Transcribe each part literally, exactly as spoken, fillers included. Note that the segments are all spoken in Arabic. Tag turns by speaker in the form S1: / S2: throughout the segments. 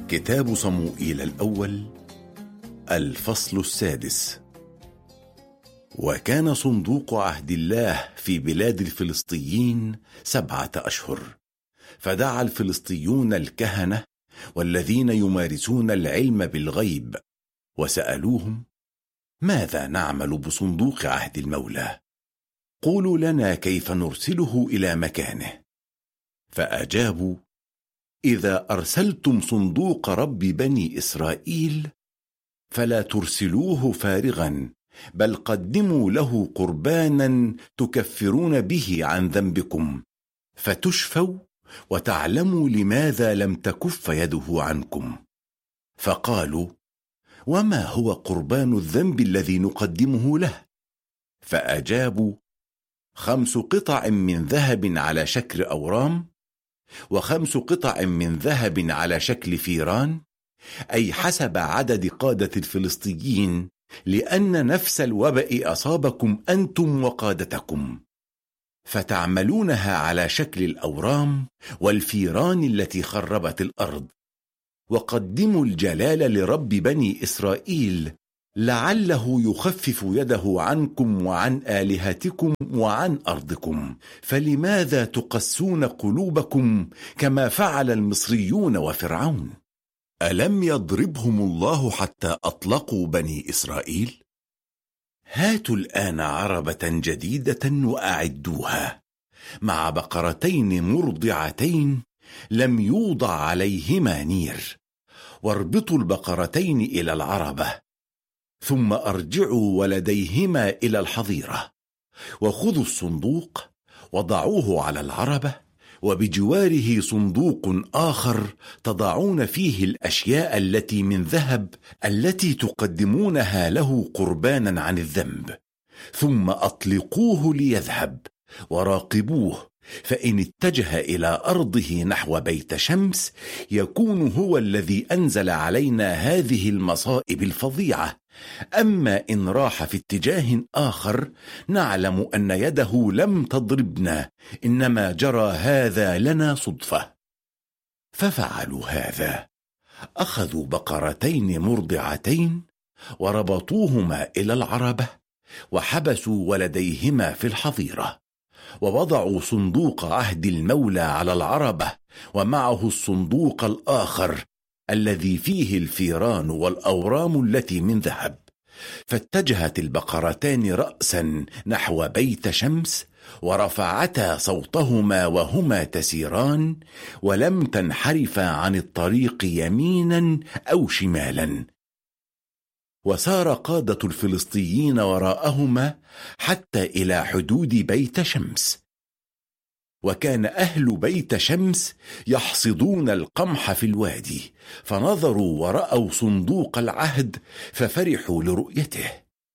S1: كتاب صموئيل الأول الفصل السادس. وكان صندوق عهد الله في بلاد الفلسطيين سبعة أشهر، فدعا الفلسطيون الكهنة والذين يمارسون العلم بالغيب وسألوهم: ماذا نعمل بصندوق عهد المولى؟ قولوا لنا كيف نرسله إلى مكانه. فأجابوا: إذا أرسلتم صندوق رب بني إسرائيل فلا ترسلوه فارغا، بل قدموا له قربانا تكفرون به عن ذنبكم، فتشفوا وتعلموا لماذا لم تكف يده عنكم. فقالوا: وما هو قربان الذنب الذي نقدمه له؟ فأجابوا: خمس قطع من ذهب على شكل أورام، وخمس قطع من ذهب على شكل فيران، أي حسب عدد قادة الفلسطيين، لأن نفس الوباء أصابكم أنتم وقادتكم، فتعملونها على شكل الأورام والفيران التي خربت الأرض. وقدموا الجلال لرب بني إسرائيل، لعله يخفف يده عنكم وعن آلهتكم وعن أرضكم، فلماذا تقسون قلوبكم كما فعل المصريون وفرعون؟ ألم يضربهم الله حتى أطلقوا بني إسرائيل؟ هاتوا الآن عربة جديدة وأعدوها مع بقرتين مرضعتين لم يوضع عليهما نير، واربطوا البقرتين إلى العربة، ثم أرجعوا ولديهما إلى الحظيرة، وخذوا الصندوق وضعوه على العربة، وبجواره صندوق آخر تضعون فيه الأشياء التي من ذهب التي تقدمونها له قربانا عن الذنب، ثم أطلقوه ليذهب وراقبوه، فإن اتجه إلى أرضه نحو بيت شمس يكون هو الذي أنزل علينا هذه المصائب الفظيعة، أما إن راح في اتجاه آخر نعلم أن يده لم تضربنا، إنما جرى هذا لنا صدفة. ففعلوا هذا، أخذوا بقرتين مرضعتين وربطوهما إلى العربة، وحبسوا ولديهما في الحظيرة، ووضعوا صندوق عهد المولى على العربة، ومعه الصندوق الآخر الذي فيه الفيران والأورام التي من ذهب. فاتجهت البقرتان رأسا نحو بيت شمس، ورفعتا صوتهما وهما تسيران، ولم تنحرفا عن الطريق يمينا أو شمالا. وسار قادة الفلسطيين وراءهما حتى إلى حدود بيت شمس. وكان أهل بيت شمس يحصدون القمح في الوادي، فنظروا ورأوا صندوق العهد ففرحوا لرؤيته.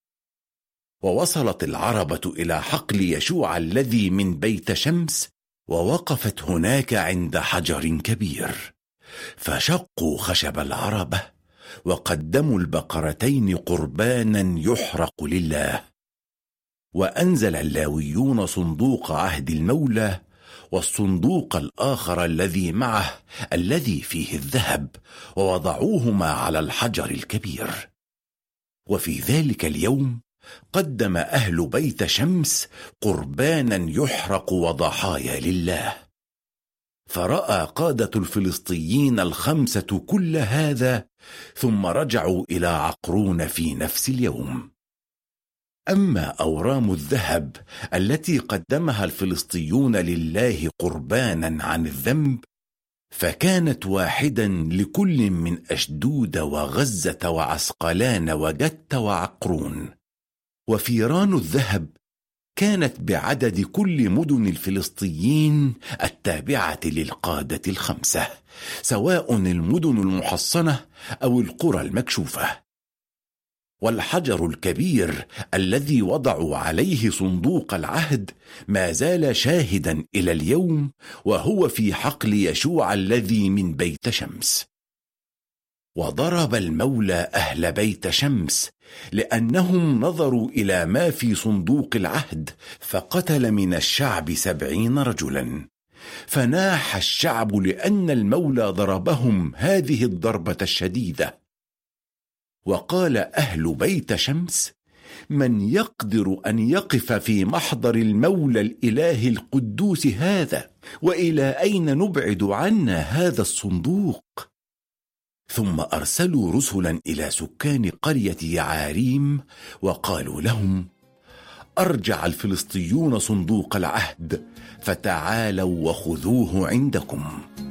S1: ووصلت العربة إلى حقل يشوع الذي من بيت شمس، ووقفت هناك عند حجر كبير، فشقوا خشب العربة وقدموا البقرتين قربانا يحرق لله. وأنزل اللاويون صندوق عهد المولى والصندوق الآخر الذي معه الذي فيه الذهب، ووضعوهما على الحجر الكبير. وفي ذلك اليوم قدم أهل بيت شمس قربانا يحرق وضحايا لله. فرأى قادة الفلسطيين الخمسة كل هذا، ثم رجعوا إلى عقرون في نفس اليوم. أما أورام الذهب التي قدمها الفلسطيون لله قربانا عن الذنب، فكانت واحدا لكل من أشدود وغزة وعسقلان وجت وعقرون. وفيران الذهب كانت بعدد كل مدن الفلسطيين التابعة للقادة الخمسة، سواء المدن المحصنة أو القرى المكشوفة. والحجر الكبير الذي وضعوا عليه صندوق العهد ما زال شاهدا إلى اليوم، وهو في حقل يشوع الذي من بيت شمس. وضرب المولى أهل بيت شمس لأنهم نظروا إلى ما في صندوق العهد، فقتل من الشعب سبعين رجلا، فناح الشعب لأن المولى ضربهم هذه الضربة الشديدة. وقال أهل بيت شمس: من يقدر أن يقف في محضر المولى الإله القدوس هذا؟ وإلى أين نبعد عنا هذا الصندوق؟ ثم أرسلوا رسلا إلى سكان قرية يعاريم وقالوا لهم: أرجع الفلسطيون صندوق العهد، فتعالوا وخذوه عندكم.